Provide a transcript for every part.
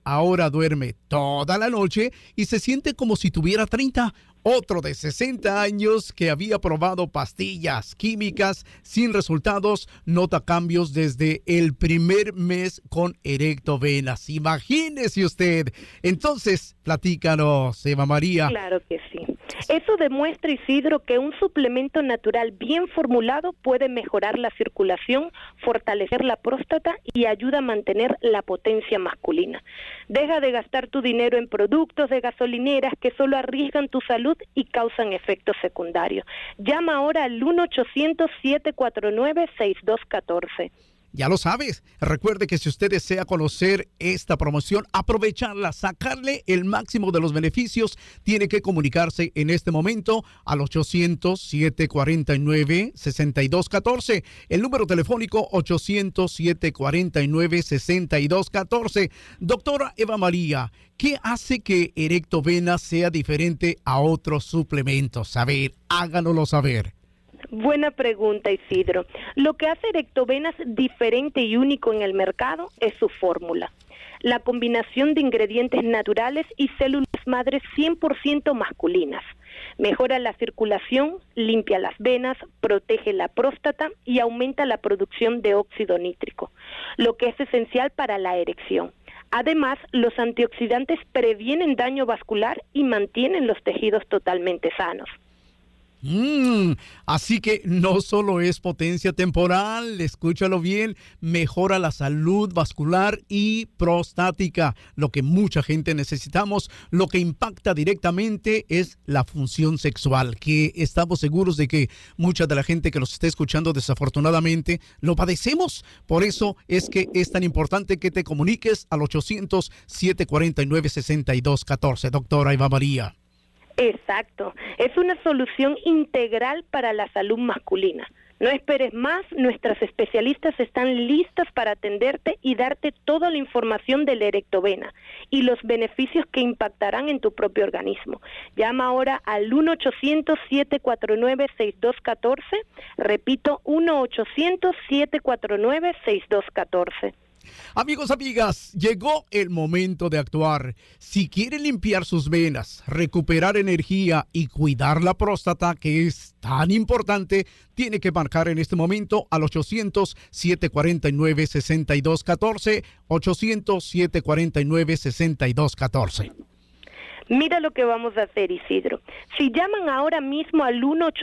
ahora duerme toda la noche y se siente como si tuviera 30. Otro de 60 años que había probado pastillas químicas sin resultados, nota cambios desde el primer mes con Erectovenas. Imagínese usted. Entonces, platícanos, Eva María. Claro que sí. Eso demuestra, Isidro, que un suplemento natural bien formulado puede mejorar la circulación, fortalecer la próstata y ayuda a mantener la potencia masculina. Deja de gastar tu dinero en productos de gasolineras que solo arriesgan tu salud y causan efectos secundarios. Llama ahora al 1-800-749-6214. Ya lo sabes. Recuerde que si usted desea conocer esta promoción, aprovecharla, sacarle el máximo de los beneficios, tiene que comunicarse en este momento al 800-749-6214. El número telefónico 800-749-6214. Doctora Eva María, ¿qué hace que Erectovenas sea diferente a otros suplementos? A ver, háganoslo saber. Buena pregunta, Isidro. Lo que hace Erectovenas diferente y único en el mercado es su fórmula. La combinación de ingredientes naturales y células madres 100% masculinas. Mejora la circulación, limpia las venas, protege la próstata y aumenta la producción de óxido nítrico, lo que es esencial para la erección. Además, los antioxidantes previenen daño vascular y mantienen los tejidos totalmente sanos. Así que no solo es potencia temporal, escúchalo bien, mejora la salud vascular y prostática, lo que mucha gente necesitamos. Lo que impacta directamente es la función sexual, que estamos seguros de que mucha de la gente que nos está escuchando desafortunadamente lo padecemos. Por eso es que es tan importante que te comuniques al 800-749-6214. Doctora Eva María. Exacto, es una solución integral para la salud masculina. No esperes más, nuestras especialistas están listas para atenderte y darte toda la información de la Erectovena y los beneficios que impactarán en tu propio organismo. Llama ahora al 1-800-749-6214, repito, 1-800-749-6214. Amigos, amigas, llegó el momento de actuar. Si quiere limpiar sus venas, recuperar energía y cuidar la próstata, que es tan importante, tiene que marcar en este momento al 800-749-6214, 800-749-6214. Mira lo que vamos a hacer, Isidro. Si llaman ahora mismo al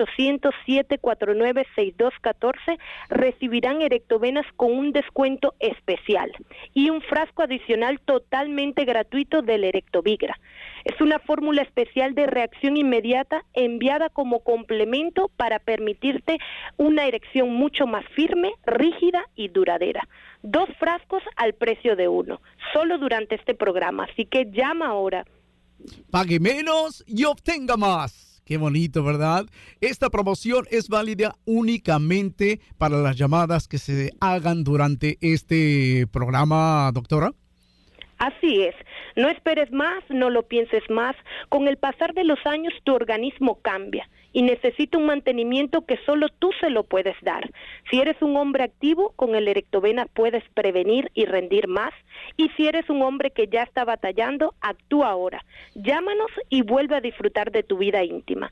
1-800-749-6214, recibirán Erectovenas con un descuento especial y un frasco adicional totalmente gratuito del Erectovigra. Es una fórmula especial de reacción inmediata enviada como complemento para permitirte una erección mucho más firme, rígida y duradera. 2 frascos al precio de uno, solo durante este programa, así que llama ahora. Pague menos y obtenga más. Qué bonito, ¿verdad? Esta promoción es válida únicamente para las llamadas que se hagan durante este programa, doctora. Así es. No esperes más, no lo pienses más. Con el pasar de los años, tu organismo cambia y necesita un mantenimiento que solo tú se lo puedes dar. Si eres un hombre activo, con el Erectovena puedes prevenir y rendir más. Y si eres un hombre que ya está batallando, actúa ahora. Llámanos y vuelve a disfrutar de tu vida íntima.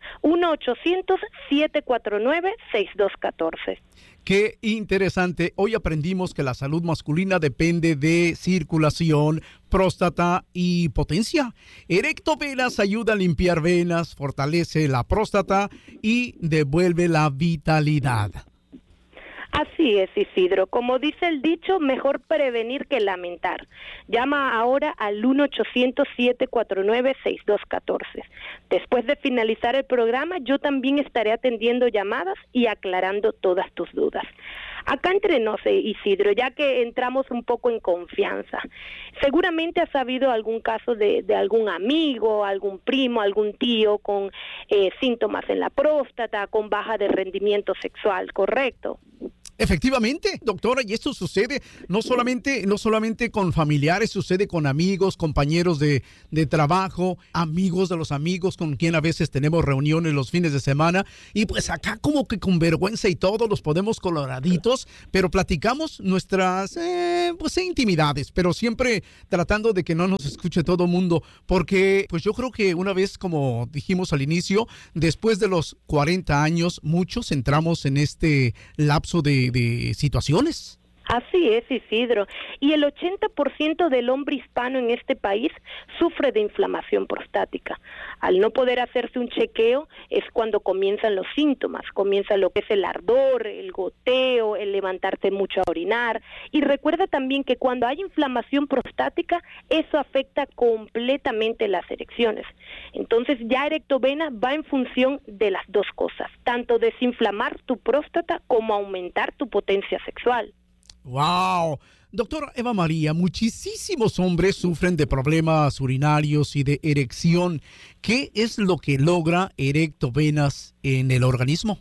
1-800-749-6214. Qué interesante. Hoy aprendimos que la salud masculina depende de circulación, próstata y potencia. Erectovenas ayuda a limpiar venas, fortalece la próstata y devuelve la vitalidad. Así es, Isidro. Como dice el dicho, mejor prevenir que lamentar. Llama ahora al 1-800-749-6214. Después de finalizar el programa, yo también estaré atendiendo llamadas y aclarando todas tus dudas. Acá entre nos, Isidro, ya que entramos un poco en confianza, seguramente has sabido algún caso de algún amigo, algún primo, algún tío con síntomas en la próstata, con baja de rendimiento sexual, ¿correcto? Efectivamente, doctora, y esto sucede no solamente con familiares, sucede con amigos, compañeros de trabajo, amigos de los amigos con quien a veces tenemos reuniones los fines de semana, y pues acá como que con vergüenza y todo los podemos coloraditos, pero platicamos nuestras intimidades, pero siempre tratando de que no nos escuche todo el mundo, porque pues yo creo que una vez, como dijimos al inicio, después de los 40 años, muchos entramos en este lapso de situaciones. Así es, Isidro. Y el 80% del hombre hispano en este país sufre de inflamación prostática. Al no poder hacerse un chequeo es cuando comienzan los síntomas. Comienza lo que es el ardor, el goteo, el levantarte mucho a orinar. Y recuerda también que cuando hay inflamación prostática, eso afecta completamente las erecciones. Entonces ya Erectovena va en función de las dos cosas, tanto desinflamar tu próstata como aumentar tu potencia sexual. ¡Wow! Doctora Eva María, muchísimos hombres sufren de problemas urinarios y de erección. ¿Qué es lo que logra Erectovenas en el organismo?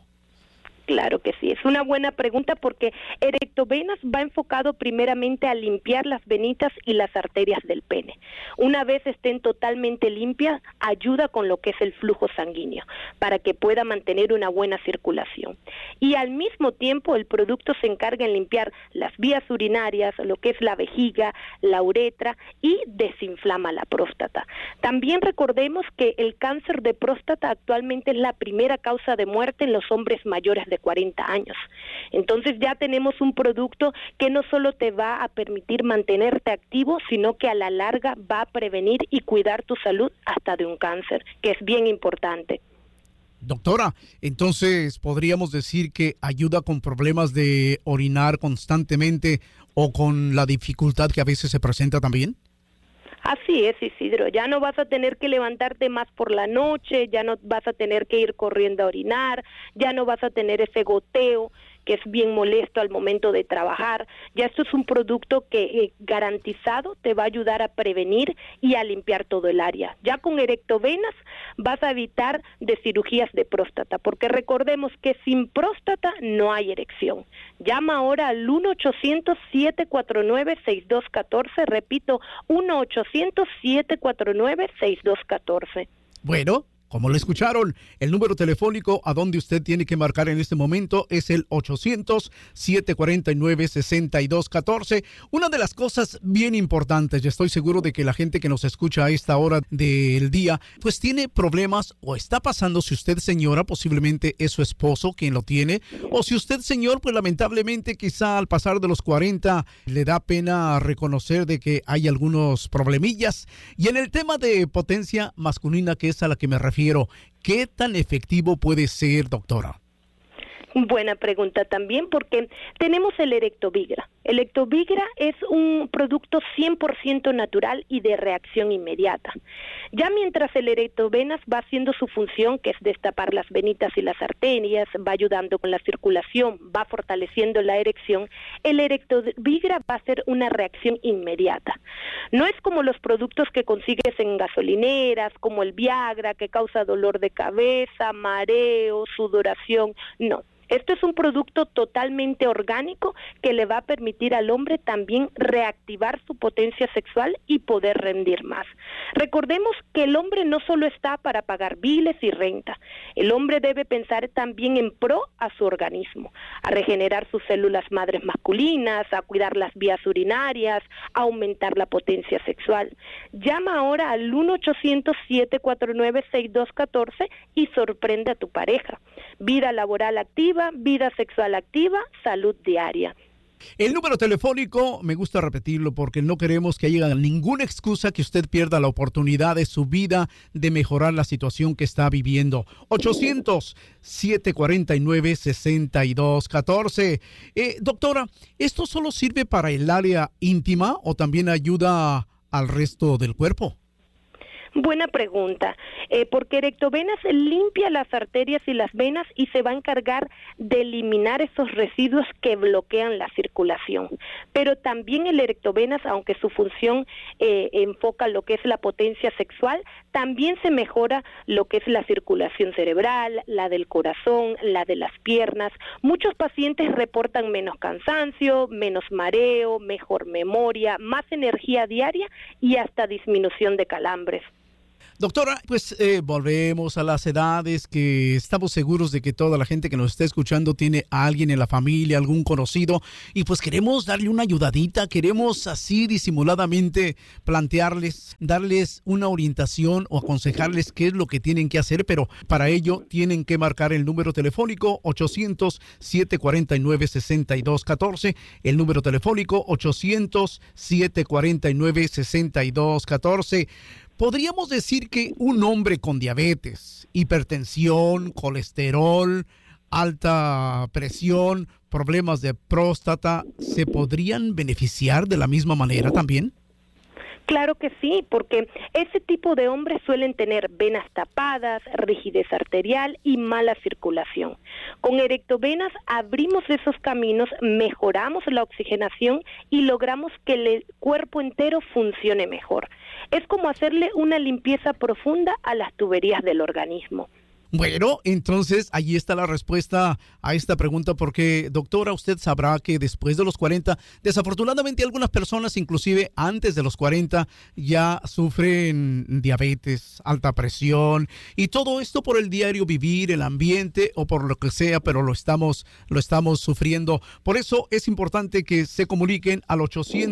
Claro que sí, es una buena pregunta porque Erectovenas va enfocado primeramente a limpiar las venitas y las arterias del pene. Una vez estén totalmente limpias, ayuda con lo que es el flujo sanguíneo para que pueda mantener una buena circulación. Y al mismo tiempo el producto se encarga en limpiar las vías urinarias, lo que es la vejiga, la uretra y desinflama la próstata. También recordemos que el cáncer de próstata actualmente es la primera causa de muerte en los hombres mayores de 40 años. Entonces ya tenemos un producto que no solo te va a permitir mantenerte activo, sino que a la larga va a prevenir y cuidar tu salud hasta de un cáncer, que es bien importante. Doctora, entonces podríamos decir que ayuda con problemas de orinar constantemente o con la dificultad que a veces se presenta también. Así es, Isidro, ya no vas a tener que levantarte más por la noche, ya no vas a tener que ir corriendo a orinar, ya no vas a tener ese goteo que es bien molesto al momento de trabajar. Ya esto es un producto que garantizado te va a ayudar a prevenir y a limpiar todo el área. Ya con Erectovenas vas a evitar de cirugías de próstata, porque recordemos que sin próstata no hay erección. Llama ahora al 1-800-749-6214, repito, 1-800-749-6214. Bueno, como lo escucharon, el número telefónico a donde usted tiene que marcar en este momento es el 800-749-6214. Una de las cosas bien importantes, y estoy seguro de que la gente que nos escucha a esta hora del día, pues tiene problemas o está pasando, si usted señora, posiblemente es su esposo quien lo tiene, o si usted señor, pues lamentablemente quizá al pasar de los 40 le da pena reconocer de que hay algunos problemillas. Y en el tema de potencia masculina, que es a la que me refiero, ¿qué tan efectivo puede ser, doctora? Buena pregunta también, porque tenemos el Erectovigra. El Erectovigra es un producto 100% natural y de reacción inmediata. Ya mientras el Erectovenas va haciendo su función, que es destapar las venitas y las arterias, va ayudando con la circulación, va fortaleciendo la erección, el Erectovigra va a hacer una reacción inmediata. No es como los productos que consigues en gasolineras, como el Viagra, que causa dolor de cabeza, mareo, sudoración, no. Esto es un producto totalmente orgánico que le va a permitir al hombre también reactivar su potencia sexual y poder rendir más. Recordemos que el hombre no solo está para pagar biles y renta, el hombre debe pensar también en pro a su organismo, a regenerar sus células madres masculinas, a cuidar las vías urinarias, a aumentar la potencia sexual. Llama ahora al 1-800-749-6214 y sorprende a tu pareja. Vida laboral activa, vida sexual activa, salud diaria. El número telefónico, me gusta repetirlo porque no queremos que haya ninguna excusa que usted pierda la oportunidad de su vida de mejorar la situación que está viviendo. 800-749-6214. Doctora, ¿esto solo sirve para el área íntima o también ayuda al resto del cuerpo? Buena pregunta, porque Erectovenas limpia las arterias y las venas y se va a encargar de eliminar esos residuos que bloquean la circulación. Pero también el Erectovenas, aunque su función enfoca lo que es la potencia sexual, también se mejora lo que es la circulación cerebral, la del corazón, la de las piernas. Muchos pacientes reportan menos cansancio, menos mareo, mejor memoria, más energía diaria y hasta disminución de calambres. Doctora, pues volvemos a las edades, que estamos seguros de que toda la gente que nos está escuchando tiene a alguien en la familia, algún conocido, y pues queremos darle una ayudadita, queremos así disimuladamente plantearles, darles una orientación o aconsejarles qué es lo que tienen que hacer, pero para ello tienen que marcar el número telefónico 800-749-6214, el número telefónico 800-749-6214. Podríamos decir que un hombre con diabetes, hipertensión, colesterol, alta presión, problemas de próstata, ¿se podrían beneficiar de la misma manera también? Claro que sí, porque ese tipo de hombres suelen tener venas tapadas, rigidez arterial y mala circulación. Con Erectovenas abrimos esos caminos, mejoramos la oxigenación y logramos que el cuerpo entero funcione mejor. Es como hacerle una limpieza profunda a las tuberías del organismo. Bueno, entonces allí está la respuesta a esta pregunta, porque doctora, usted sabrá que después de los 40, desafortunadamente algunas personas, inclusive antes de los 40, ya sufren diabetes, alta presión y todo esto por el diario vivir, el ambiente o por lo que sea, pero lo estamos sufriendo. Por eso es importante que se comuniquen al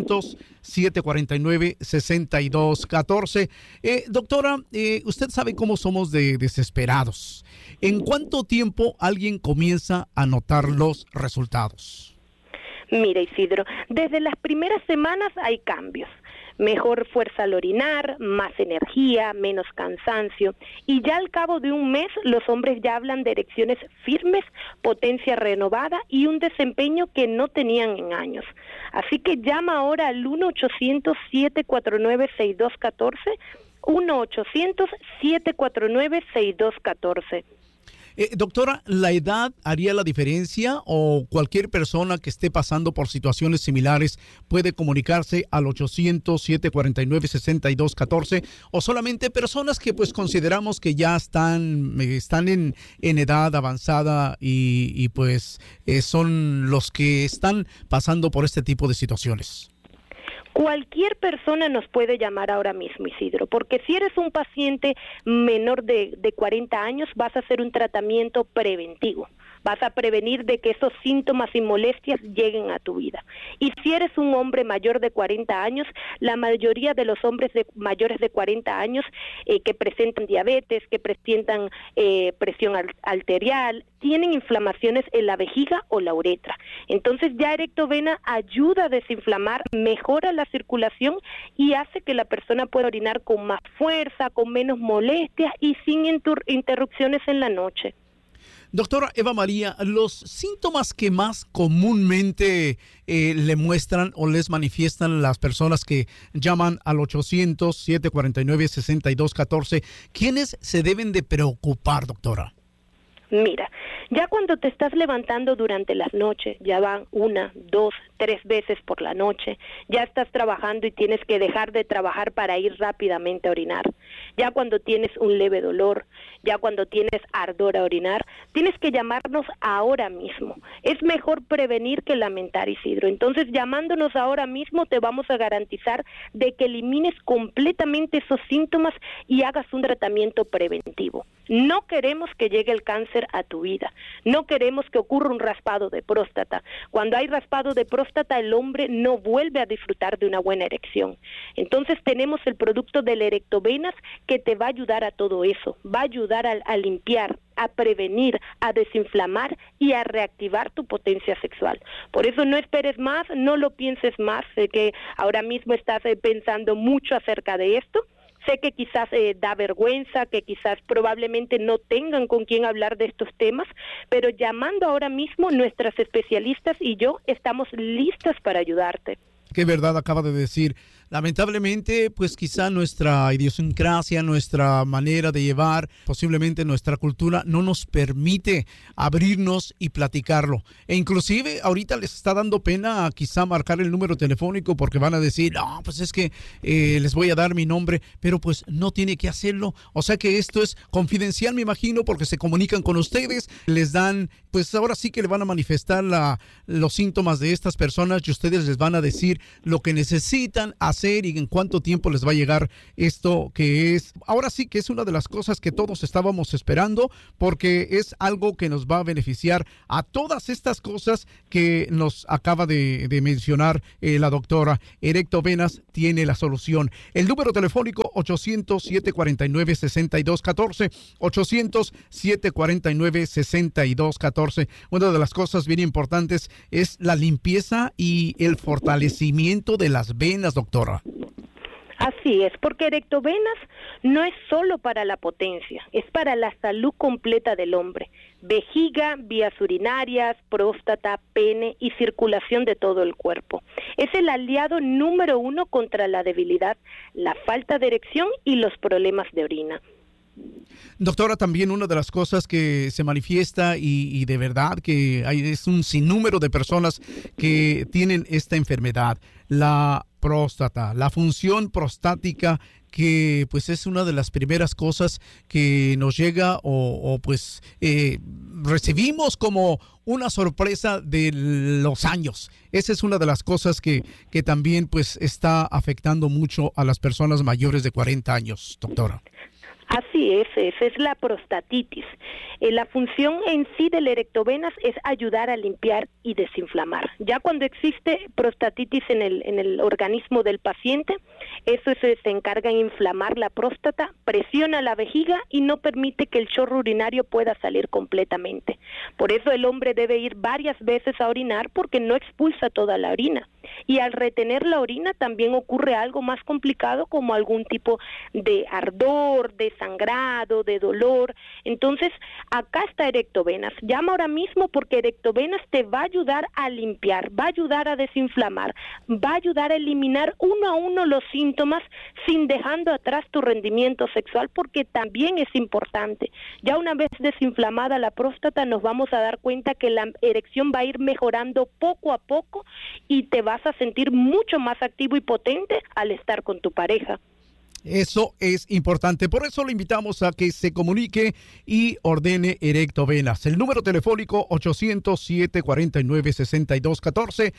800-749-6214. Doctora, usted sabe cómo somos de desesperados. ¿En cuánto tiempo alguien comienza a notar los resultados? Mira, Isidro, desde las primeras semanas hay cambios. Mejor fuerza al orinar, más energía, menos cansancio. Y ya al cabo de un mes, los hombres ya hablan de erecciones firmes, potencia renovada y un desempeño que no tenían en años. Así que llama ahora al 1-800-749-6214, 1-800-749-6214. Doctora, ¿la edad haría la diferencia o cualquier persona que esté pasando por situaciones similares puede comunicarse al 800-749-6214 o solamente personas que pues consideramos que ya están en edad avanzada y pues son los que están pasando por este tipo de situaciones? Cualquier persona nos puede llamar ahora mismo, Isidro, porque si eres un paciente menor de 40 años, vas a hacer un tratamiento preventivo. Vas a prevenir de que esos síntomas y molestias lleguen a tu vida. Y si eres un hombre mayor de 40 años, la mayoría de los hombres mayores de 40 años que presentan diabetes, que presentan presión arterial, tienen inflamaciones en la vejiga o la uretra. Entonces ya Erectovena ayuda a desinflamar, mejora la circulación y hace que la persona pueda orinar con más fuerza, con menos molestias y sin interrupciones en la noche. Doctora Eva María, los síntomas que más comúnmente le muestran o les manifiestan las personas que llaman al 800-749-6214, ¿quiénes se deben de preocupar, doctora? Mira, ya cuando te estás levantando durante las noches, ya van 1, 2, 3 veces por la noche, ya estás trabajando y tienes que dejar de trabajar para ir rápidamente a orinar, ya cuando tienes un leve dolor, ya cuando tienes ardor a orinar, tienes que llamarnos ahora mismo. Es mejor prevenir que lamentar, Isidro. Entonces, llamándonos ahora mismo te vamos a garantizar de que elimines completamente esos síntomas y hagas un tratamiento preventivo. No queremos que llegue el cáncer a tu vida. No queremos que ocurra un raspado de próstata. Cuando hay raspado de próstata, el hombre no vuelve a disfrutar de una buena erección. Entonces tenemos el producto del Erectovenas que te va a ayudar a todo eso. Va a ayudar a limpiar, a prevenir, a desinflamar y a reactivar tu potencia sexual. Por eso no esperes más, no lo pienses más. Sé que ahora mismo estás pensando mucho acerca de esto. Sé que quizás da vergüenza, que quizás probablemente no tengan con quién hablar de estos temas, pero llamando ahora mismo, nuestras especialistas y yo estamos listas para ayudarte. Qué verdad acaba de decir. lamentablemente, pues quizá nuestra idiosincrasia, nuestra manera de llevar, posiblemente nuestra cultura, no nos permite abrirnos y platicarlo. E inclusive ahorita les está dando pena quizá marcar el número telefónico porque van a decir, no, pues es que les voy a dar mi nombre, pero pues no tiene que hacerlo. O sea que esto es confidencial, me imagino, porque se comunican con ustedes, les dan, pues ahora sí que le van a manifestar los síntomas de estas personas y ustedes les van a decir lo que necesitan hacer y en cuánto tiempo les va a llegar esto, que es, ahora sí que es una de las cosas que todos estábamos esperando, porque es algo que nos va a beneficiar a todas estas cosas que nos acaba de mencionar la doctora. Erectovenas tiene la solución. El número telefónico 800-749-6214, 800-749-6214. Una de las cosas bien importantes es la limpieza y el fortalecimiento de las venas, doctora. Así es, porque Erectovenas no es solo para la potencia, es para la salud completa del hombre. Vejiga, vías urinarias, próstata, pene y circulación de todo el cuerpo. Es el aliado número 1 contra la debilidad, la falta de erección y los problemas de orina. Doctora, también una de las cosas que se manifiesta y de verdad que es un sinnúmero de personas que tienen esta enfermedad, la próstata, la función prostática, que pues es una de las primeras cosas que nos llega o recibimos como una sorpresa de los años. Esa es una de las cosas que también pues está afectando mucho a las personas mayores de 40 años, doctora. Así es, esa es la prostatitis. La función en sí del Erectovenas es ayudar a limpiar y desinflamar. Ya cuando existe prostatitis en el organismo del paciente, eso se encarga en inflamar la próstata, presiona la vejiga y no permite que el chorro urinario pueda salir completamente. Por eso el hombre debe ir varias veces a orinar porque no expulsa toda la orina. Y al retener la orina también ocurre algo más complicado como algún tipo de ardor, de sangrado, de dolor. Entonces, acá está Erectovenas. Llama ahora mismo porque Erectovenas te va a ayudar a limpiar, va a ayudar a desinflamar, va a ayudar a eliminar uno a uno los síntomas sin dejando atrás tu rendimiento sexual, porque también es importante. Ya una vez desinflamada la próstata nos vamos a dar cuenta que la erección va a ir mejorando poco a poco y te vas a sentir mucho más activo y potente al estar con tu pareja. Eso es importante. Por eso le invitamos a que se comunique y ordene Erectovenas. El número telefónico 800-749-6214,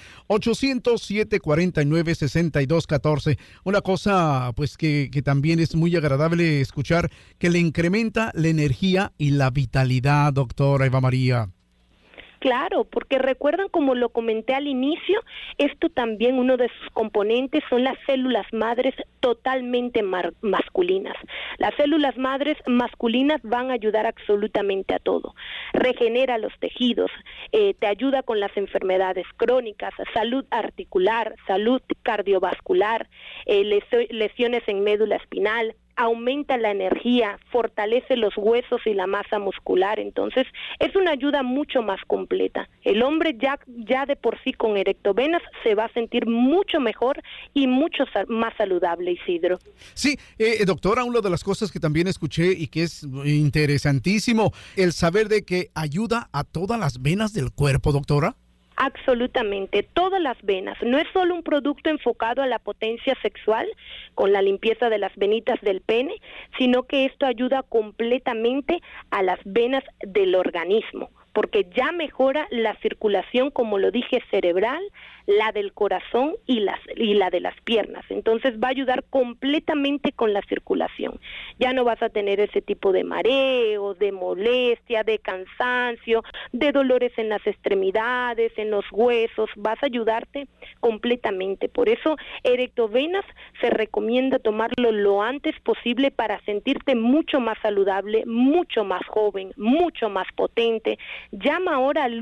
800-749-6214. Una cosa pues que también es muy agradable escuchar, que le incrementa la energía y la vitalidad, doctora Eva María. Claro, porque recuerdan, como lo comenté al inicio, esto también, uno de sus componentes son las células madres totalmente masculinas. Las células madres masculinas van a ayudar absolutamente a todo. Regenera los tejidos, te ayuda con las enfermedades crónicas, salud articular, salud cardiovascular, lesiones en médula espinal, aumenta la energía, fortalece los huesos y la masa muscular. Entonces es una ayuda mucho más completa. El hombre ya de por sí con Erectovenas se va a sentir mucho mejor y mucho más saludable, Isidro. Sí, doctora, una de las cosas que también escuché y que es interesantísimo, el saber de que ayuda a todas las venas del cuerpo, doctora. Absolutamente, todas las venas. No es solo un producto enfocado a la potencia sexual con la limpieza de las venitas del pene, sino que esto ayuda completamente a las venas del organismo, porque ya mejora la circulación, como lo dije, cerebral, la del corazón y la de las piernas. Entonces va a ayudar completamente con la circulación. Ya no vas a tener ese tipo de mareos, de molestia, de cansancio, de dolores en las extremidades, en los huesos. Vas a ayudarte completamente. Por eso Erectovenas se recomienda tomarlo lo antes posible para sentirte mucho más saludable, mucho más joven, mucho más potente. Llama ahora al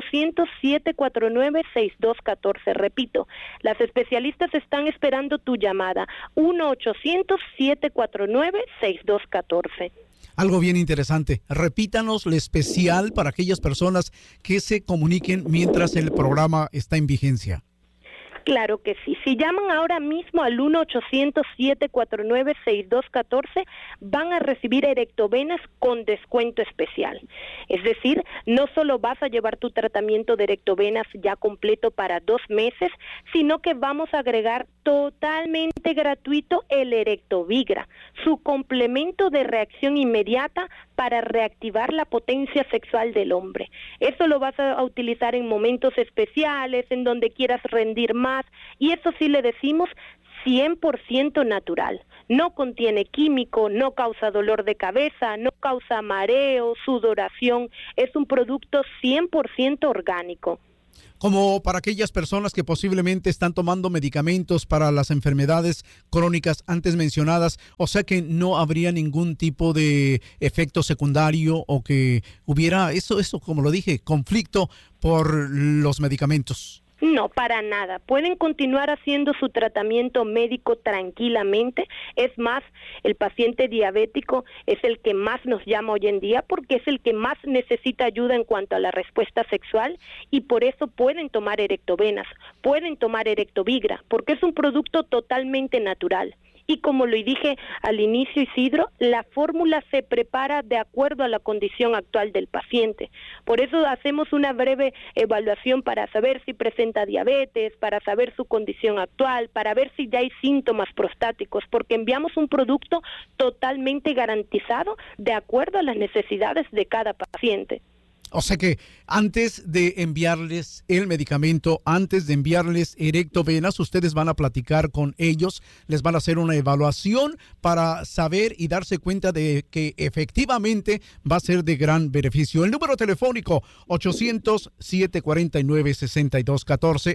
1-800-749-6214. Repito, las especialistas están esperando tu llamada. 1-800-749-6214. Algo bien interesante. Repítanos lo especial para aquellas personas que se comuniquen mientras el programa está en vigencia. Claro que sí. Si llaman ahora mismo al 1-800-749-6214, van a recibir Erectovenas con descuento especial. Es decir, no solo vas a llevar tu tratamiento de Erectovenas ya completo para 2 meses, sino que vamos a agregar totalmente gratuito el Erectovigra, su complemento de reacción inmediata para reactivar la potencia sexual del hombre. Eso lo vas a utilizar en momentos especiales, en donde quieras rendir más, y eso sí le decimos 100% natural. No contiene químico, no causa dolor de cabeza, no causa mareo, sudoración. Es un producto 100% orgánico. Como para aquellas personas que posiblemente están tomando medicamentos para las enfermedades crónicas antes mencionadas, o sea que no habría ningún tipo de efecto secundario o que hubiera eso como lo dije, conflicto por los medicamentos. No, para nada. Pueden continuar haciendo su tratamiento médico tranquilamente. Es más, el paciente diabético es el que más nos llama hoy en día porque es el que más necesita ayuda en cuanto a la respuesta sexual, y por eso pueden tomar Erectovenas, pueden tomar Erectovigra, porque es un producto totalmente natural. Y como lo dije al inicio, Isidro, la fórmula se prepara de acuerdo a la condición actual del paciente. Por eso hacemos una breve evaluación para saber si presenta diabetes, para saber su condición actual, para ver si ya hay síntomas prostáticos, porque enviamos un producto totalmente garantizado de acuerdo a las necesidades de cada paciente. O sea que antes de enviarles el medicamento, antes de enviarles Erectovenas, ustedes van a platicar con ellos, les van a hacer una evaluación para saber y darse cuenta de que efectivamente va a ser de gran beneficio. El número telefónico 800-749-6214,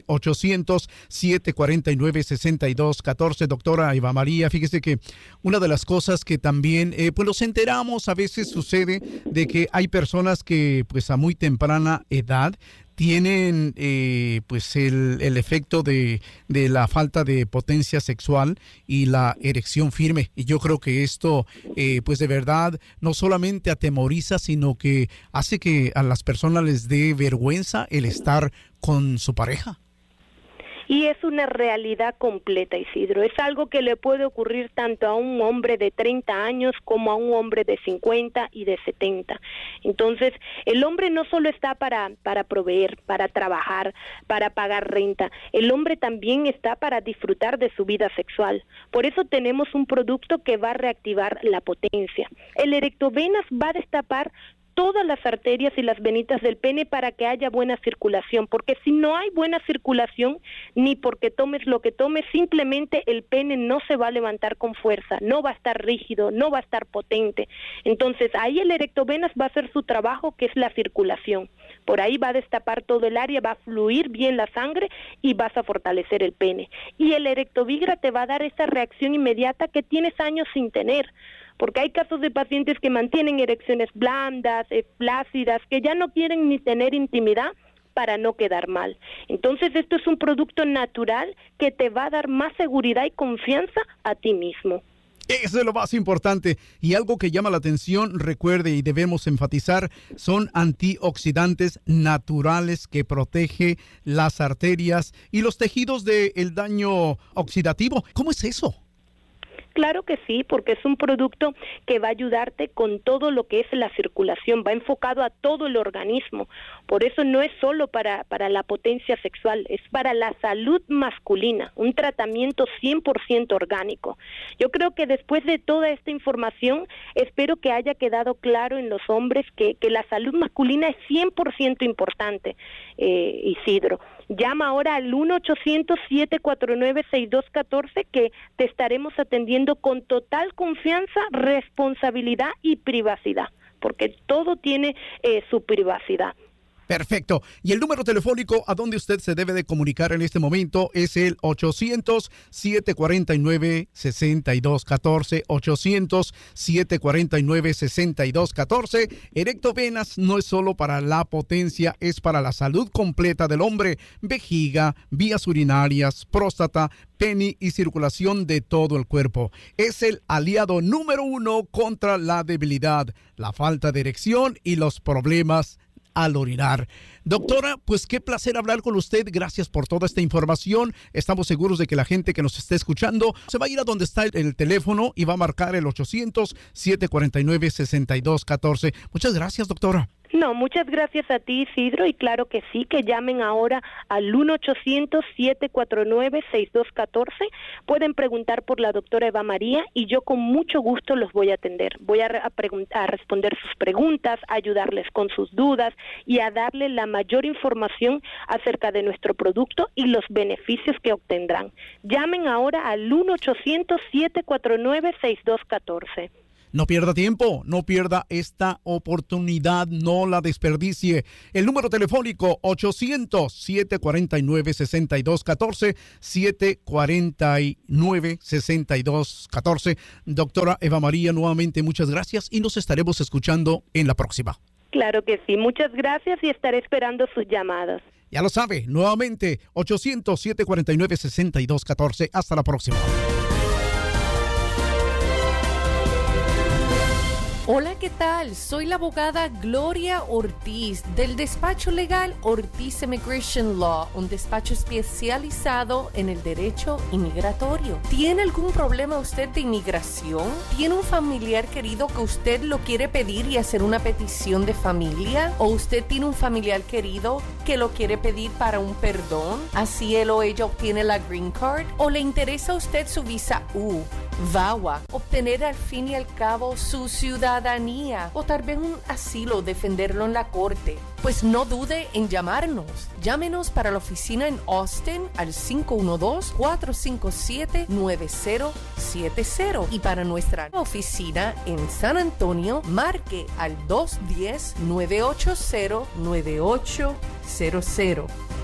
800-749-6214. Doctora Eva María, fíjese que una de las cosas que también pues nos enteramos a veces sucede de que hay personas que pues a muy temprana edad tienen pues el efecto de la falta de potencia sexual y la erección firme. Y yo creo que esto pues de verdad no solamente atemoriza, sino que hace que a las personas les dé vergüenza el estar con su pareja. Y es una realidad completa, Isidro. Es algo que le puede ocurrir tanto a un hombre de 30 años como a un hombre de 50 y de 70. Entonces, el hombre no solo está para proveer, para trabajar, para pagar renta. El hombre también está para disfrutar de su vida sexual. Por eso tenemos un producto que va a reactivar la potencia. El Erectovenas va a destapar todas las arterias y las venitas del pene para que haya buena circulación, porque si no hay buena circulación, ni porque tomes lo que tomes, simplemente el pene no se va a levantar con fuerza, no va a estar rígido, no va a estar potente. Entonces ahí el Erectovenas va a hacer su trabajo, que es la circulación. Por ahí va a destapar todo el área, va a fluir bien la sangre y vas a fortalecer el pene. Y el Erectovigra te va a dar esa reacción inmediata que tienes años sin tener. Porque hay casos de pacientes que mantienen erecciones blandas, flácidas, que ya no quieren ni tener intimidad para no quedar mal. Entonces esto es un producto natural que te va a dar más seguridad y confianza a ti mismo. Eso es lo más importante. Y algo que llama la atención, recuerde y debemos enfatizar, son antioxidantes naturales que protege las arterias y los tejidos del daño oxidativo. ¿Cómo es eso? Claro que sí, porque es un producto que va a ayudarte con todo lo que es la circulación, va enfocado a todo el organismo. Por eso no es solo para la potencia sexual, es para la salud masculina, un tratamiento 100% orgánico. Yo creo que después de toda esta información, espero que haya quedado claro en los hombres que la salud masculina es 100% importante, Isidro. Llama ahora al 1-800-749-6214 que te estaremos atendiendo con total confianza, responsabilidad y privacidad, porque todo tiene su privacidad. Perfecto. Y el número telefónico a donde usted se debe de comunicar en este momento es el 800-749-6214, 800-749-6214. Erectovenas no es solo para la potencia, es para la salud completa del hombre. Vejiga, vías urinarias, próstata, pene y circulación de todo el cuerpo. Es el aliado número 1 contra la debilidad, la falta de erección y los problemas al orinar. Doctora, pues qué placer hablar con usted. Gracias por toda esta información. Estamos seguros de que la gente que nos esté escuchando se va a ir a donde está el teléfono y va a marcar el 800-749-6214. Muchas gracias, doctora. No, muchas gracias a ti, Isidro, y claro que sí, que llamen ahora al 1-800-749-6214. Pueden preguntar por la doctora Eva María y yo con mucho gusto los voy a atender. Voy a responder sus preguntas, a ayudarles con sus dudas y a darles la mayor información acerca de nuestro producto y los beneficios que obtendrán. Llamen ahora al 1-800-749-6214. No pierda tiempo, no pierda esta oportunidad, no la desperdicie. El número telefónico 800-749-6214, 749-6214. Doctora Eva María, nuevamente muchas gracias y nos estaremos escuchando en la próxima. Claro que sí, muchas gracias y estaré esperando sus llamadas. Ya lo sabe, nuevamente 800-749-6214. Hasta la próxima. Hola, ¿qué tal? Soy la abogada Gloria Ortiz del despacho legal Ortiz Immigration Law, un despacho especializado en el derecho inmigratorio. ¿Tiene algún problema usted de inmigración? ¿Tiene un familiar querido que usted lo quiere pedir y hacer una petición de familia? ¿O usted tiene un familiar querido que lo quiere pedir para un perdón? Así él o ella obtiene la Green Card. ¿O le interesa a usted su visa U, VAWA, obtener al fin y al cabo su ciudadanía o tal vez un asilo, defenderlo en la corte? Pues no dude en llamarnos. Llámenos para la oficina en Austin al 512-457-9070 y para nuestra oficina en San Antonio marque al 210-980-9800.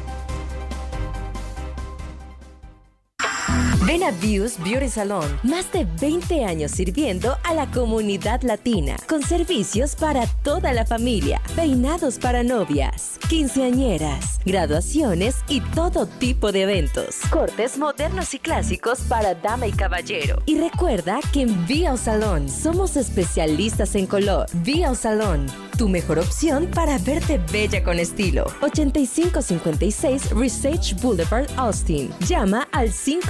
Ven a Views Beauty Salon, más de 20 años sirviendo a la comunidad latina, con servicios para toda la familia, peinados para novias, quinceañeras, graduaciones y todo tipo de eventos, cortes modernos y clásicos para dama y caballero. Y recuerda que en Views Salon somos especialistas en color. Views Salon, tu mejor opción para verte bella con estilo. 8556 Research Boulevard, Austin. Llama al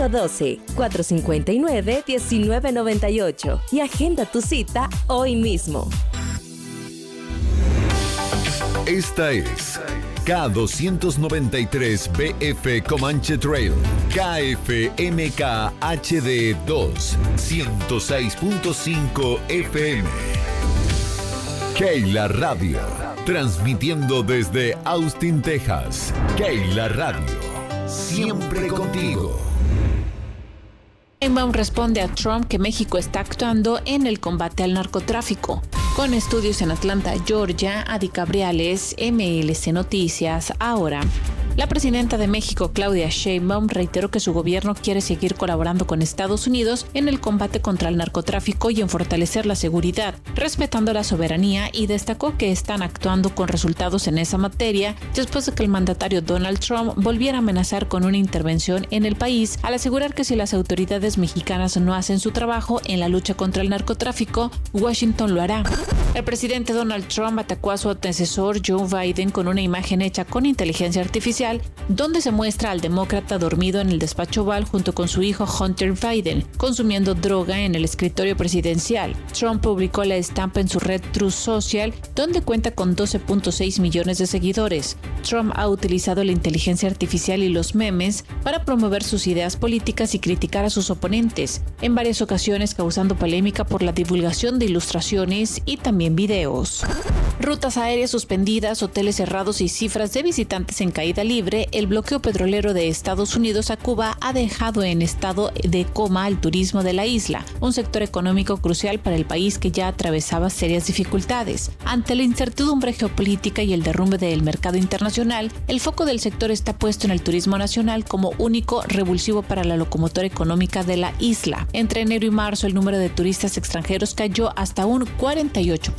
512-459-1998 y agenda tu cita hoy mismo. Esta es K293BF Comanche Trail, KFMK HD 2, 106.5 FM. Keila Radio, transmitiendo desde Austin, Texas. Keila Radio, siempre contigo. Sheinbaum responde a Trump que México está actuando en el combate al narcotráfico. Con estudios en Atlanta, Georgia, Adi Cabriales, MLC Noticias. Ahora, la presidenta de México, Claudia Sheinbaum, reiteró que su gobierno quiere seguir colaborando con Estados Unidos en el combate contra el narcotráfico y en fortalecer la seguridad, respetando la soberanía, y destacó que están actuando con resultados en esa materia después de que el mandatario Donald Trump volviera a amenazar con una intervención en el país al asegurar que si las autoridades mexicanas no hacen su trabajo en la lucha contra el narcotráfico, Washington lo hará. El presidente Donald Trump atacó a su antecesor Joe Biden con una imagen hecha con inteligencia artificial donde se muestra al demócrata dormido en el despacho Oval junto con su hijo Hunter Biden, consumiendo droga en el escritorio presidencial. Trump publicó la estampa en su red Truth Social, donde cuenta con 12.6 millones de seguidores. Trump ha utilizado la inteligencia artificial y los memes para promover sus ideas políticas y criticar a sus oponentes, en varias ocasiones causando polémica por la divulgación de ilustraciones y también videos. Rutas aéreas suspendidas, hoteles cerrados y cifras de visitantes en caída libre, el bloqueo petrolero de Estados Unidos a Cuba ha dejado en estado de coma al turismo de la isla, un sector económico crucial para el país que ya atravesaba serias dificultades. Ante la incertidumbre geopolítica y el derrumbe del mercado internacional, el foco del sector está puesto en el turismo nacional como único revulsivo para la locomotora económica de la isla. Entre enero y marzo, el número de turistas extranjeros cayó hasta un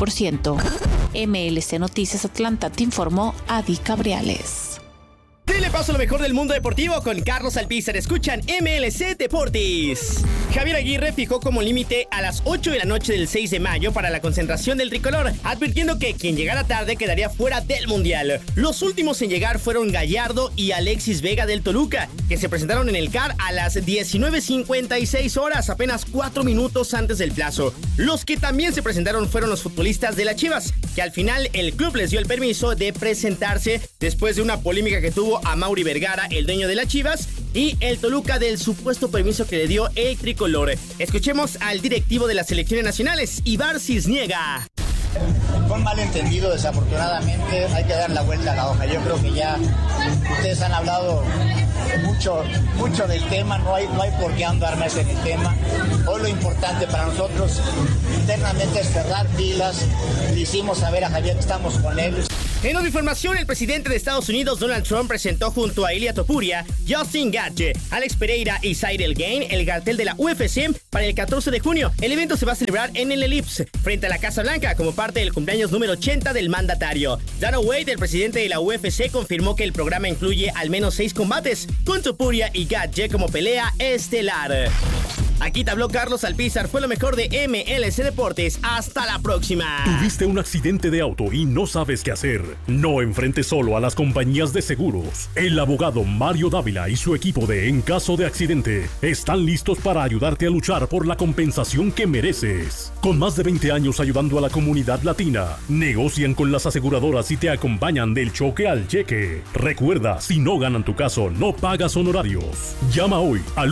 48%. MLC Noticias Atlanta, te informó Adi Cabriales. Dile Repaso lo mejor del mundo deportivo con Carlos Alpizar. Escuchan MLC Deportes. Javier Aguirre fijó como límite a las 8 de la noche del 6 de mayo para la concentración del tricolor, advirtiendo que quien llegara tarde quedaría fuera del Mundial. Los últimos en llegar fueron Gallardo y Alexis Vega del Toluca, que se presentaron en el CAR a las 19:56 horas, apenas 4 minutos antes del plazo. Los que también se presentaron fueron los futbolistas de las Chivas, que al final el club les dio el permiso de presentarse después de una polémica que tuvo a Mauri Vergara, el dueño de las Chivas, y el Toluca del supuesto permiso que le dio el tricolor. Escuchemos al directivo de las selecciones nacionales, Ibar Cisniega. Fue un malentendido, desafortunadamente, hay que dar la vuelta a la hoja. Yo creo que ya ustedes han hablado mucho del tema, no hay por qué andar más en el tema. Hoy lo importante para nosotros internamente es cerrar filas. Le hicimos saber a Javier que estamos con él. En otra información, el presidente de Estados Unidos, Donald Trump, presentó junto a Ilia Topuria, Justin Gaethje, Alex Pereira y Cyril Gane el cartel de la UFC para el 14 de junio. El evento se va a celebrar en el Ellipse, frente a la Casa Blanca, como parte del cumpleaños número 80 del mandatario. Dana White, el presidente de la UFC, confirmó que el programa incluye al menos 6 combates, con Topuria y Gaethje como pelea estelar. Aquí te habló Carlos Alpizar, fue lo mejor de MLC Deportes. Hasta la próxima. ¿Tuviste un accidente de auto y no sabes qué hacer? No enfrentes solo a las compañías de seguros. El abogado Mario Dávila y su equipo de En Caso de Accidente están listos para ayudarte a luchar por la compensación que mereces. Con más de 20 años ayudando a la comunidad latina, negocian con las aseguradoras y te acompañan del choque al cheque. Recuerda, si no ganan tu caso, no pagas honorarios. Llama hoy al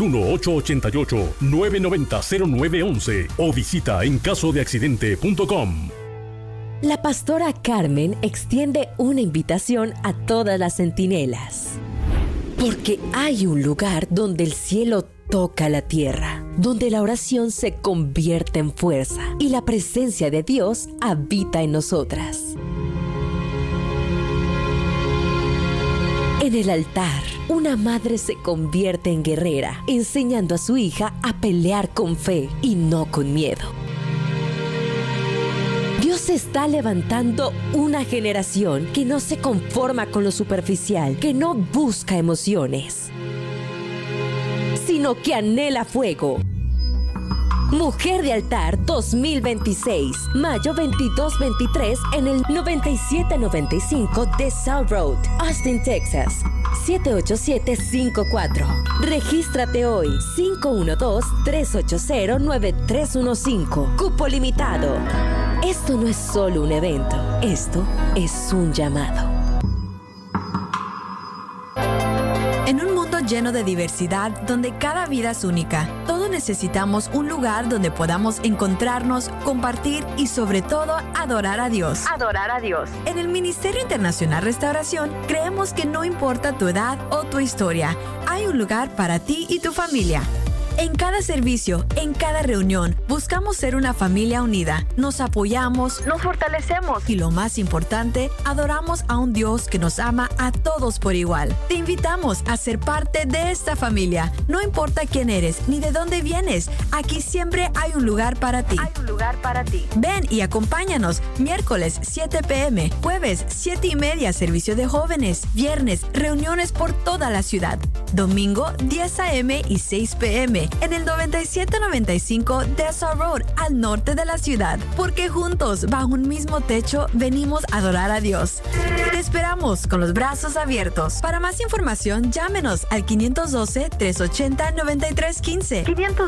1-888-990-0911 o visita encasodeaccidente.com. La pastora Carmen extiende una invitación a todas las centinelas. Porque hay un lugar donde el cielo toca la tierra, donde la oración se convierte en fuerza y la presencia de Dios habita en nosotras. En el altar, una madre se convierte en guerrera, enseñando a su hija a pelear con fe y no con miedo. Dios está levantando una generación que no se conforma con lo superficial, que no busca emociones, sino que anhela fuego. Mujer de Altar 2026, mayo 22-23 en el 9795 de South Road, Austin, Texas, 78754. Regístrate hoy, 512-380-9315. Cupo limitado. Esto no es solo un evento, esto es un llamado. En un mundo lleno de diversidad, donde cada vida es única, todos necesitamos un lugar donde podamos encontrarnos, compartir y sobre todo adorar a Dios. Adorar a Dios. En el Ministerio Internacional Restauración creemos que no importa tu edad o tu historia, hay un lugar para ti y tu familia. En cada servicio, en cada reunión, buscamos ser una familia unida. Nos apoyamos, nos fortalecemos y lo más importante, adoramos a un Dios que nos ama a todos por igual. Te invitamos a ser parte de esta familia. No importa quién eres ni de dónde vienes, aquí siempre hay un lugar para ti. Hay un lugar para ti. Ven y acompáñanos. Miércoles 7 p.m., jueves 7:30 servicio de jóvenes, viernes reuniones por toda la ciudad, domingo 10 a.m. y 6 p.m. en el 9795 Dessau Road, al norte de la ciudad, porque juntos, bajo un mismo techo, venimos a adorar a Dios. Te esperamos con los brazos abiertos. Para más información, llámenos al 512-380-9315.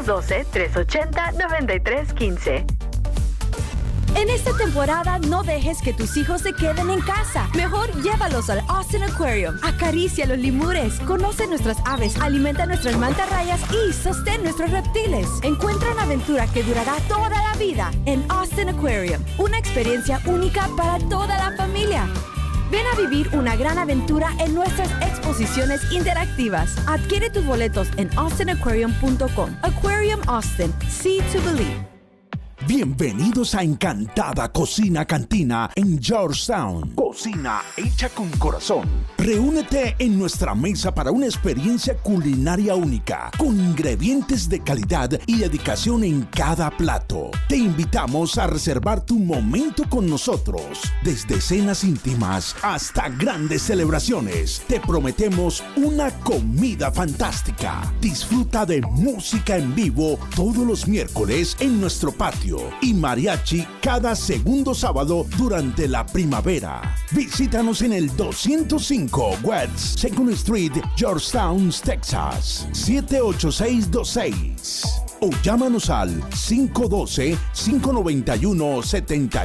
512-380-9315. En esta temporada no dejes que tus hijos se queden en casa. Mejor llévalos al Austin Aquarium. Acaricia los lemures, conoce nuestras aves, alimenta nuestras mantarrayas y sostén nuestros reptiles. Encuentra una aventura que durará toda la vida en Austin Aquarium. Una experiencia única para toda la familia. Ven a vivir una gran aventura en nuestras exposiciones interactivas. Adquiere tus boletos en austinaquarium.com. Aquarium Austin. See to believe. Bienvenidos a Encantada Cocina Cantina en Georgetown. Cocina hecha con corazón. Reúnete en nuestra mesa para una experiencia culinaria única, con ingredientes de calidad y dedicación en cada plato. Te invitamos a reservar tu momento con nosotros. Desde cenas íntimas hasta grandes celebraciones, te prometemos una comida fantástica. Disfruta de música en vivo todos los miércoles en nuestro patio y mariachi cada segundo sábado durante la primavera. Visítanos en el 205 West 2nd Street, Georgetown, Texas, 78626. O llámanos al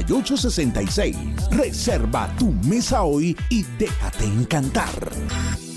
512-591-7866. Reserva tu mesa hoy y déjate encantar.